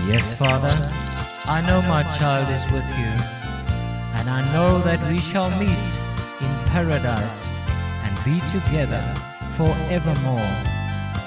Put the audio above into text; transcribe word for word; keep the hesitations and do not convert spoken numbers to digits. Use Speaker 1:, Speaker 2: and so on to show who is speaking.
Speaker 1: Yes, Father, I know my child is with you, and I know that we shall meet in paradise and be together forevermore.